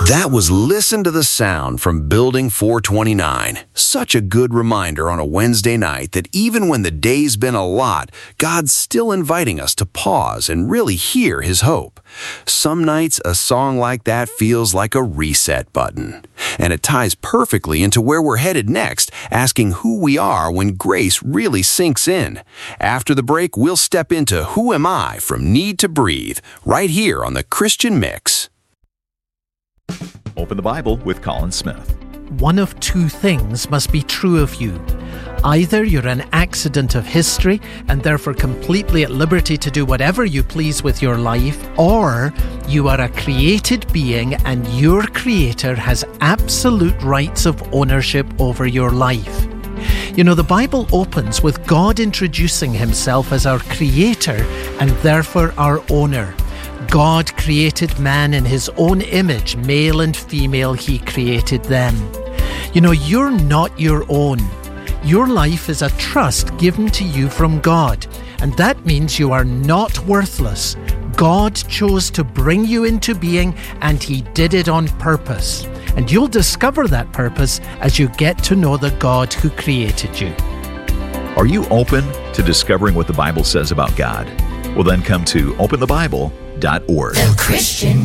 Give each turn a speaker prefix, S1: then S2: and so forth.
S1: That was Listen to the Sound from Building 429. Such a good reminder on a Wednesday night that even when the day's been a lot, God's still inviting us to pause and really hear His hope. Some nights, a song like that feels like a reset button. And it ties perfectly into where we're headed next, asking who we are when grace really sinks in. After the break, we'll step into Who Am I from Need to Breathe, right here on the Christian Mix.
S2: Open the Bible with Colin Smith.
S3: One of two things must be true of you. Either you're an accident of history and therefore completely at liberty to do whatever you please with your life, or you are a created being and your Creator has absolute rights of ownership over your life. You know, the Bible opens with God introducing Himself as our Creator and therefore our owner. God created man in His own image, male and female He created them. You know, you're not your own. Your life is a trust given to you from God, and that means you are not worthless. God chose to bring you into being, and He did it on purpose. And you'll discover that purpose as you get to know the God who created you.
S2: Are you open to discovering what the Bible says about God? Well, then come to openthebible.org.
S4: The Christian